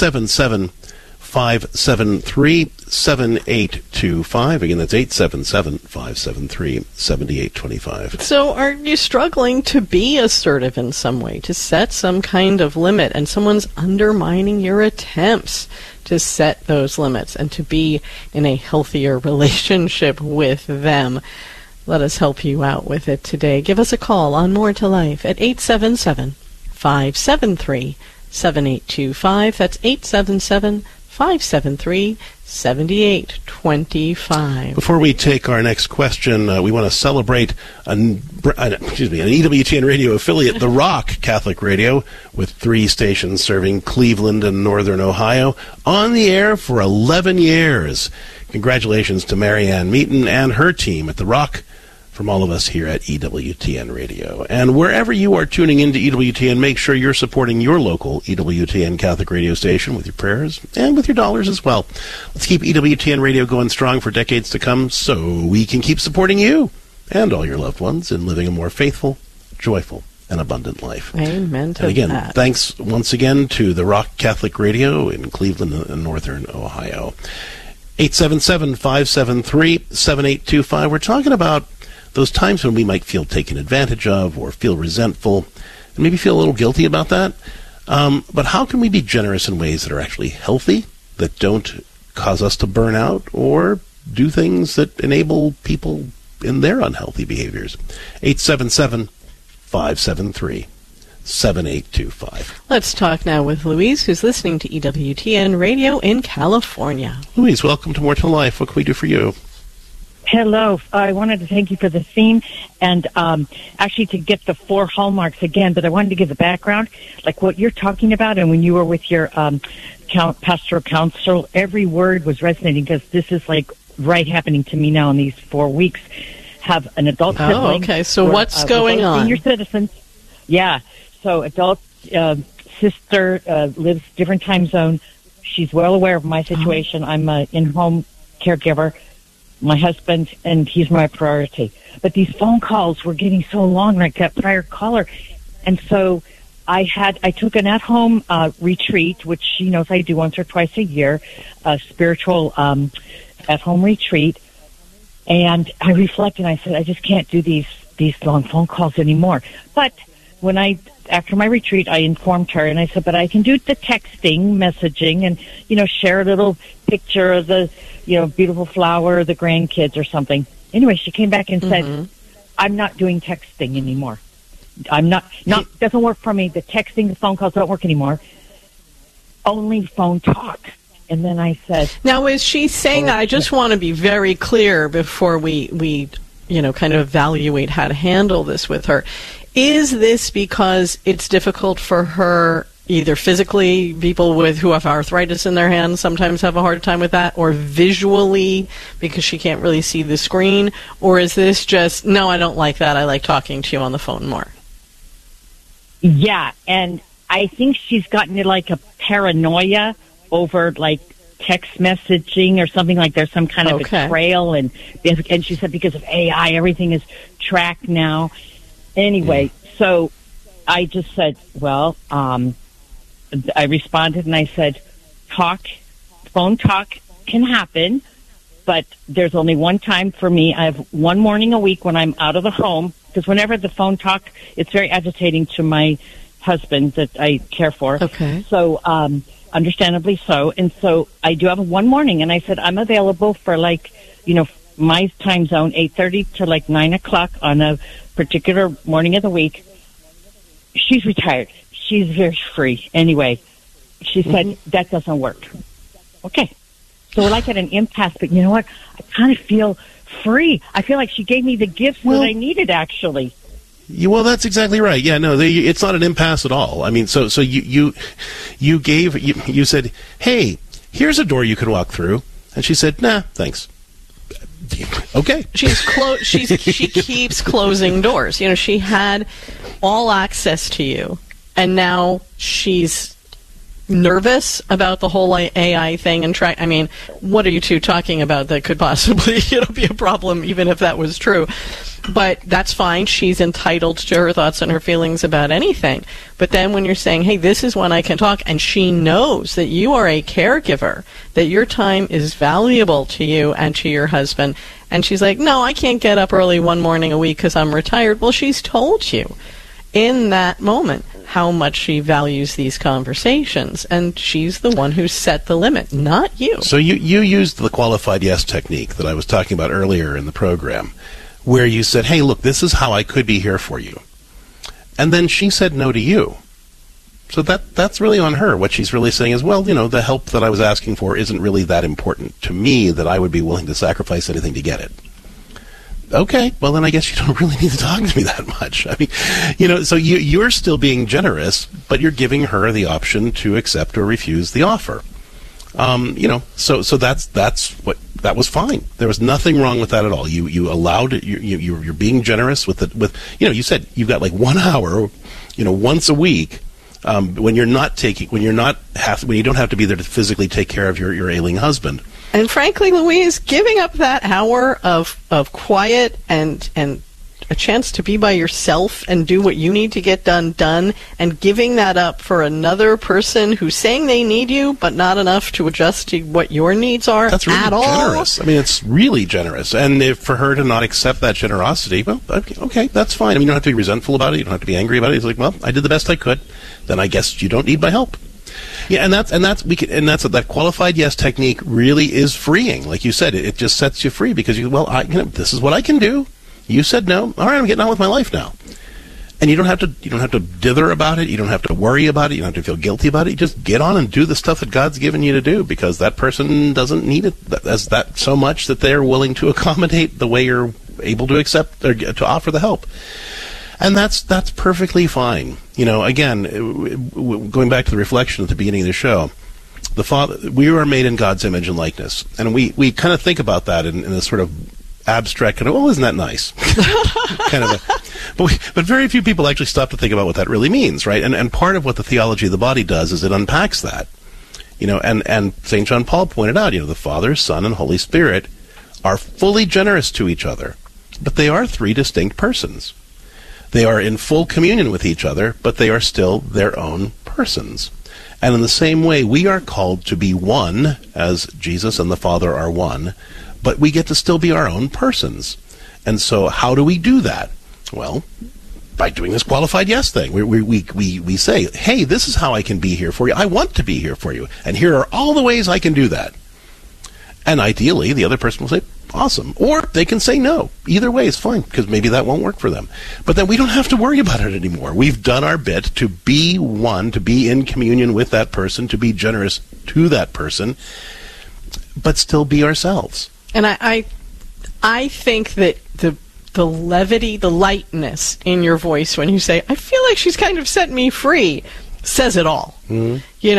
Speaker 10: 877-573-7825. Again, that's 877-573-7825.
Speaker 11: So are you struggling to be assertive in some way, to set some kind of limit, and someone's undermining your attempts to set those limits and to be in a healthier relationship with them? Let us help you out with it today. Give us a call on More to Life at 877-573-7825. That's 877-573-7825.
Speaker 10: Before we take our next question, we want to celebrate an EWTN radio affiliate, The Rock Catholic Radio, with 3 stations serving Cleveland and Northern Ohio, on the air for 11 years. Congratulations to Marianne Meaton and her team at The Rock, from all of us here at EWTN Radio. And wherever you are tuning into EWTN, make sure you're supporting your local EWTN Catholic radio station with your prayers and with your dollars as well. Let's keep EWTN Radio going strong for decades to come so we can keep supporting you and all your loved ones in living a more faithful, joyful, and abundant life.
Speaker 11: Amen to
Speaker 10: and again,
Speaker 11: that.
Speaker 10: Thanks once again to The Rock Catholic Radio in Cleveland and Northern Ohio. 877-573-7825. We're talking about those times when we might feel taken advantage of or feel resentful and maybe feel a little guilty about that. But how can we be generous in ways that are actually healthy, that don't cause us to burn out or do things that enable people in their unhealthy behaviors. 877-573-7825.
Speaker 11: Let's talk now with Louise, who's listening to EWTN Radio in California.
Speaker 10: Louise, welcome to More to Life. What can we do for you?
Speaker 3: Hello. I wanted to thank you for the theme and actually to get the 4 hallmarks again, but I wanted to give the background, like what you're talking about, and when you were with your pastoral counsel, every word was resonating because this is like right happening to me now in these 4 weeks. Have an adult sibling.
Speaker 11: Oh, okay. So what's going on?
Speaker 3: Senior citizens. Yeah. So adult sister lives different time zone. She's well aware of my situation. I'm an in-home caregiver. My husband, and he's my priority. But these phone calls were getting so long, like that prior caller. And so I took an at-home retreat, which she knows I do once or twice a year, a spiritual at-home retreat. And I reflected, and I said, I just can't do these long phone calls anymore. But after my retreat, I informed her, and I said, but I can do the texting, messaging, and, share a little picture of the, beautiful flower, the grandkids or something. Anyway, she came back and said, I'm not doing texting anymore. Doesn't work for me. The texting, the phone calls don't work anymore. Only phone talk. And then I said...
Speaker 11: Now, is she saying that? I just want to be very clear before we kind of evaluate how to handle this with her. Is this because it's difficult for her, either physically, people who have arthritis in their hands sometimes have a hard time with that, or visually because she can't really see the screen? Or is this just, no, I don't like that, I like talking to you on the phone more?
Speaker 3: Yeah, and I think she's gotten like a paranoia over like text messaging or something, like there's some kind of a trail, and she said because of AI everything is tracked now. Anyway, so I just said, well, I responded and I said, phone talk can happen, but there's only one time for me. I have one morning a week when I'm out of the home, because whenever the phone talk, it's very agitating to my husband that I care for.
Speaker 11: Okay.
Speaker 3: So, understandably so. And so I do have one morning, and I said, I'm available for my time zone, 8:30 to 9 o'clock on a particular morning of the week. She's retired. She's very free. Anyway, she said, that doesn't work. Okay. So we're like at an impasse, but you know what? I kind of feel free. I feel like she gave me the gifts that I needed, actually.
Speaker 10: Well, that's exactly right. Yeah, no, it's not an impasse at all. I mean, so you said, hey, here's a door you could walk through. And she said, nah, thanks. Okay.
Speaker 11: She keeps closing doors. She had all access to you, and now she's nervous about the whole AI thing. And I mean, what are you two talking about that could possibly be a problem, even if that was true? But that's fine. She's entitled to her thoughts and her feelings about anything. But then when you're saying, hey, this is when I can talk, and she knows that you are a caregiver, that your time is valuable to you and to your husband, and she's like, no, I can't get up early one morning a week because I'm retired. Well, she's told you in that moment how much she values these conversations, and she's the one who set the limit, not you.
Speaker 10: So you used the qualified yes technique that I was talking about earlier in the program, where you said, hey, look, this is how I could be here for you. And then she said no to you. So that's really on her. What she's really saying is, well, the help that I was asking for isn't really that important to me that I would be willing to sacrifice anything to get it. Okay, well, then I guess you don't really need to talk to me that much. I mean, so you're still being generous, but you're giving her the option to accept or refuse the offer. So that was fine. There was nothing wrong with that at all. You allowed it. You're being generous with you said you've got 1 hour, once a week, when you don't have to be there to physically take care of your ailing husband.
Speaker 11: And frankly, Louise, giving up that hour of quiet and a chance to be by yourself and do what you need to get done, and giving that up for another person who's saying they need you, but not enough to adjust to what your needs are
Speaker 10: that's really
Speaker 11: at all.
Speaker 10: Generous. I mean, it's really generous. And for her to not accept that generosity, well, okay, that's fine. I mean, you don't have to be resentful about it. You don't have to be angry about it. It's like, well, I did the best I could. Then I guess you don't need my help. Yeah, that qualified yes technique really is freeing. Like you said, it just sets you free because this is what I can do. You said no. All right, I'm getting on with my life now. And you don't have to dither about it. You don't have to worry about it. You don't have to feel guilty about it. You just get on and do the stuff that God's given you to do, because that person doesn't need it as that so much that they're willing to accommodate the way you're able to accept or to offer the help. And that's perfectly fine. Again, going back to the reflection at the beginning of the show, we are made in God's image and likeness, and we kind of think about that in a sort of abstract kind of, isn't that nice? But very few people actually stop to think about what that really means, right? And part of what the theology of the body does is it unpacks that. And St. John Paul pointed out, the Father, Son, and Holy Spirit are fully generous to each other, but they are three distinct persons. They are in full communion with each other, but they are still their own persons. And in the same way, we are called to be one, as Jesus and the Father are one, but we get to still be our own persons. And so how do we do that? Well, by doing this qualified yes thing. We say, hey, this is how I can be here for you. I want to be here for you. And here are all the ways I can do that. And ideally, the other person will say, awesome. Or they can say no. Either way is fine, because maybe that won't work for them. But then we don't have to worry about it anymore. We've done our bit to be one, to be in communion with that person, to be generous to that person, but still be ourselves.
Speaker 11: And I think that the levity, the lightness in your voice when you say, I feel like she's kind of set me free, says it all. Mm-hmm.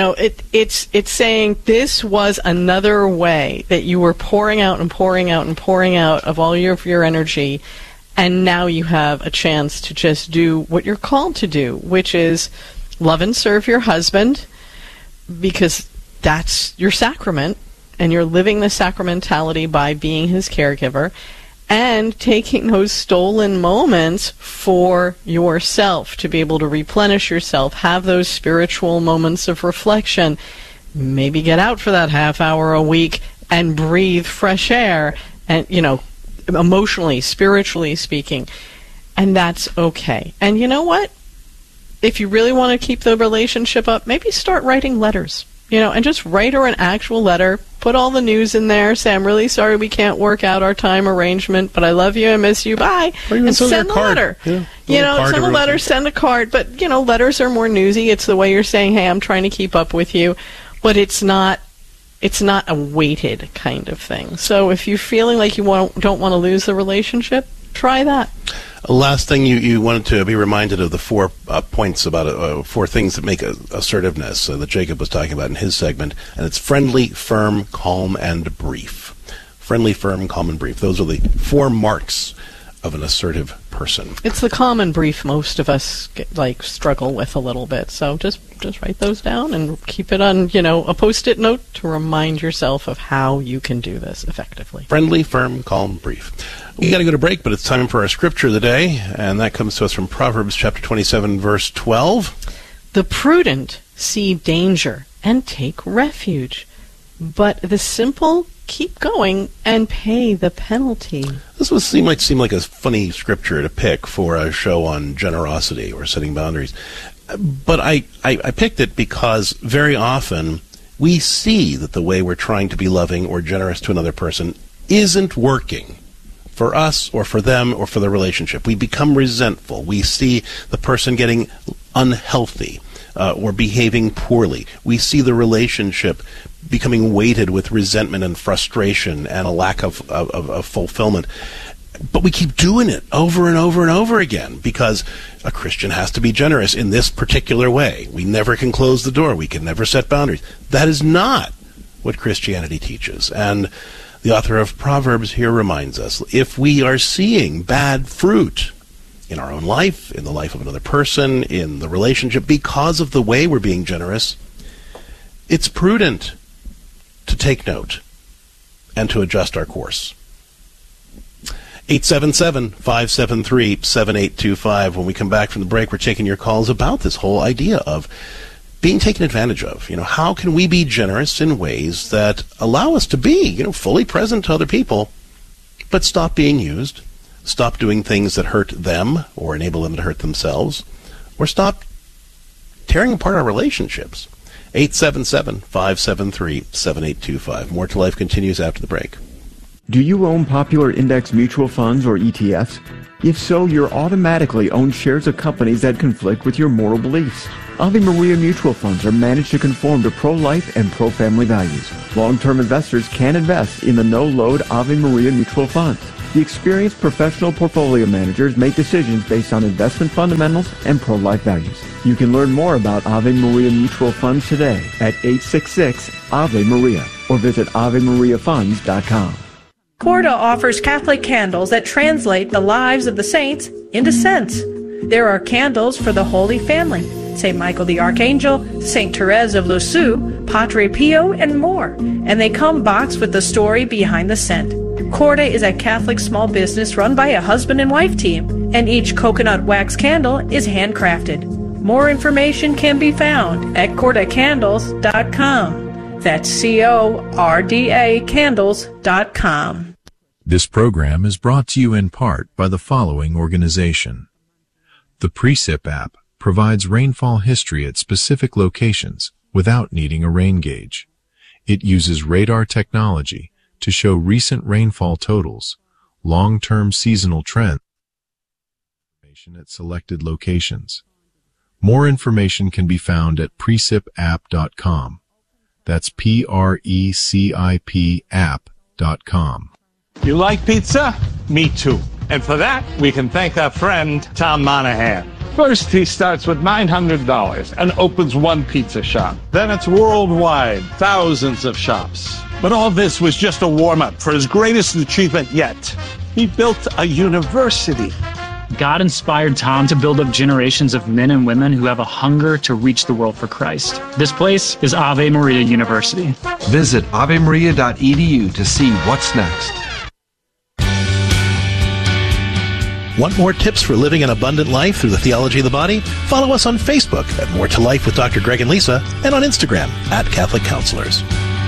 Speaker 11: It's saying this was another way that you were pouring out and pouring out and pouring out of all of your energy, and now you have a chance to just do what you're called to do, which is love and serve your husband, because that's your sacrament, and you're living the sacramentality by being his caregiver, and taking those stolen moments for yourself to be able to replenish yourself, have those spiritual moments of reflection, maybe get out for that half hour a week and breathe fresh air, and emotionally, spiritually speaking, and that's okay. And you know what? If you really want to keep the relationship up, maybe start writing letters. And just write her an actual letter, put all the news in there, say, I'm really sorry we can't work out our time arrangement, but I love you, I miss you, bye.
Speaker 10: And
Speaker 11: send a letter.
Speaker 10: Yeah,
Speaker 11: send a letter, send a card, but, letters are more newsy. It's the way you're saying, hey, I'm trying to keep up with you, but it's not a weighted kind of thing. So if you're feeling like you don't want to lose the relationship, try that.
Speaker 10: Last thing, you wanted to be reminded of the 4 points about 4 things that make assertiveness that Jacob was talking about in his segment, and it's friendly, firm, calm, and brief. Friendly, firm, calm, and brief. Those are the 4 marks of an assertive person.
Speaker 11: It's the common brief most of us struggle with a little bit. So just write those down and keep it on a Post-it note to remind yourself of how you can do this effectively.
Speaker 10: Friendly, firm, calm, brief. We got to go to break, but it's time for our scripture of the day, and that comes to us from Proverbs chapter 27, verse 12.
Speaker 11: The prudent see danger and take refuge, but the simple keep going and pay the penalty.
Speaker 10: This would seem like a funny scripture to pick for a show on generosity or setting boundaries. But I picked it because very often we see that the way we're trying to be loving or generous to another person isn't working for us or for them or for the relationship. We become resentful. We see the person getting unhealthy or behaving poorly. We see the relationship becoming weighted with resentment and frustration and a lack of fulfillment. But we keep doing it over and over and over again because a Christian has to be generous in this particular way. We never can close the door. We can never set boundaries. That is not what Christianity teaches. And the author of Proverbs here reminds us, if we are seeing bad fruit in our own life, in the life of another person, in the relationship, because of the way we're being generous, it's prudent to take note and to adjust our course. 877-573-7825. When we come back from the break, we're taking your calls about this whole idea of being taken advantage of. How can we be generous in ways that allow us to be, fully present to other people, but stop being used, stop doing things that hurt them or enable them to hurt themselves, or stop tearing apart our relationships. 877-573-7825. More to Life continues after the break.
Speaker 14: Do you own popular index mutual funds or ETFs? If so, you're automatically own shares of companies that conflict with your moral beliefs. Ave Maria mutual funds are managed to conform to pro-life and pro-family values. Long-term investors can invest in the no-load Ave Maria mutual funds. The experienced professional portfolio managers make decisions based on investment fundamentals and pro-life values. You can learn more about Ave Maria mutual funds today at 866-AVE-MARIA or visit AveMariaFunds.com.
Speaker 4: Corda offers Catholic candles that translate the lives of the saints into scents. There are candles for the Holy Family, St. Michael the Archangel, St. Therese of Lisieux, Padre Pio, and more. And they come boxed with the story behind the scent. Corda is a Catholic small business run by a husband and wife team, and each coconut wax candle is handcrafted. More information can be found at cordacandles.com. That's CORDA candles.com.
Speaker 5: This program is brought to you in part by the following organization. The Precip app provides rainfall history at specific locations without needing a rain gauge. It uses radar technology to show recent rainfall totals, long-term seasonal trends, at selected locations. More information can be found at precipapp.com. That's PRECIP app.com.
Speaker 16: You like pizza? Me too. And for that, we can thank our friend, Tom Monahan. First, he starts with $900 and opens one pizza shop. Then it's worldwide, thousands of shops. But all this was just a warm-up for his greatest achievement yet. He built a university.
Speaker 17: God inspired Tom to build up generations of men and women who have a hunger to reach the world for Christ. This place is Ave Maria University.
Speaker 18: Visit avemaria.edu to see what's next.
Speaker 10: Want more tips for living an abundant life through the theology of the body? Follow us on Facebook at More to Life with Dr. Greg and Lisa, and on Instagram at Catholic Counselors.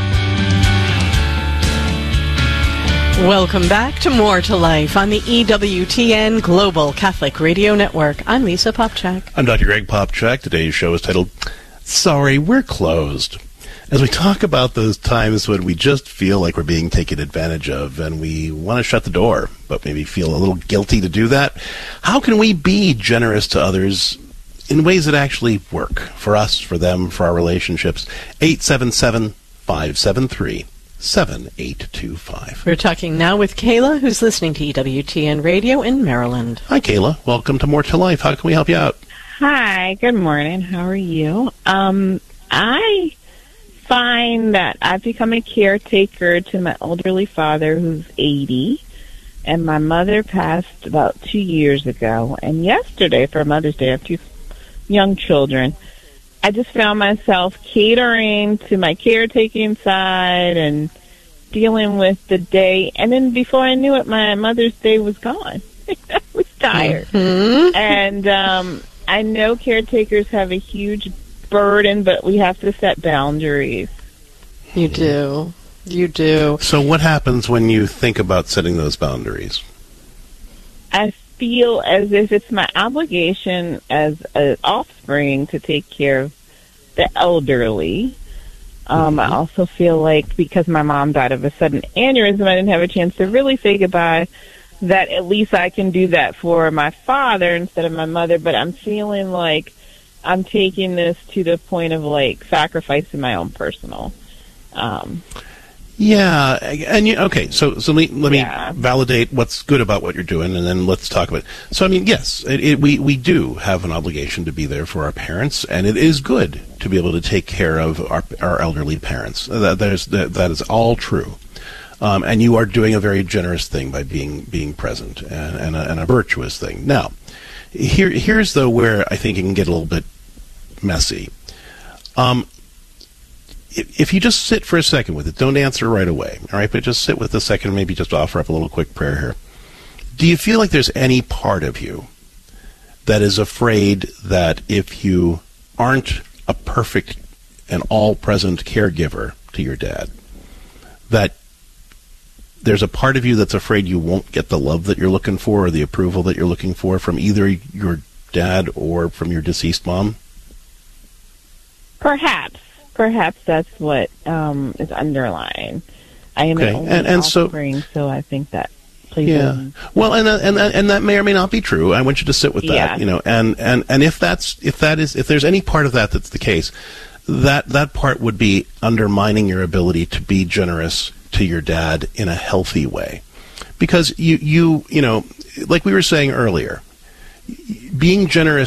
Speaker 11: Welcome back to More to Life on the EWTN Global Catholic Radio Network. I'm Lisa Popchak.
Speaker 10: I'm Dr. Greg Popchak. Today's show is titled, Sorry, We're Closed. As we talk about those times when we just feel like we're being taken advantage of and we want to shut the door, but maybe feel a little guilty to do that, how can we be generous to others in ways that actually work for us, for them, for our relationships? 877-573-7825.
Speaker 11: We're talking now with Kayla, who's listening to EWTN Radio in Maryland.
Speaker 10: Hi, Kayla. Welcome to More to Life. How can we help you out?
Speaker 23: Hi. Good morning. How are you? I find that I've become a caretaker to my elderly father, who's 80, and my mother passed about 2 years ago. And yesterday, for Mother's Day, I have 2 young children. I just found myself catering to my caretaking side and dealing with the day. And then before I knew it, my Mother's Day was gone. I was tired. Mm-hmm. And I know caretakers have a huge burden, but we have to set boundaries.
Speaker 11: You do. You do.
Speaker 10: So what happens when you think about setting those boundaries?
Speaker 23: I feel as if it's my obligation as an offspring to take care of the elderly. I also feel like because my mom died of a sudden aneurysm, I didn't have a chance to really say goodbye, that at least I can do that for my father instead of my mother. But I'm feeling like I'm taking this to the point of like sacrificing my own personal.
Speaker 10: Yeah, and okay. So let me validate what's good about what you're doing, and then let's talk about it. So I mean, yes, we do have an obligation to be there for our parents, and it is good to be able to take care of our elderly parents. That is all true. And you are doing a very generous thing by being present and a virtuous thing. Now, here's though where I think it can get a little bit messy. If you just sit for a second with it, don't answer right away, all right? But just sit with a second, maybe just offer up a little quick prayer here. Do you feel like there's any part of you that is afraid that if you aren't a perfect and all-present caregiver to your dad, that there's a part of you that's afraid you won't get the love that you're looking for or the approval that you're looking for from either your dad or from your deceased mom?
Speaker 23: Perhaps. perhaps that's what is underlying. I am an only offspring, so I think that plays in.
Speaker 10: Well, and that may or may not be true. I want you to sit with that, and if there's any part of that that's the case, that part would be undermining your ability to be generous to your dad in a healthy way. Because you like we were saying earlier, being generous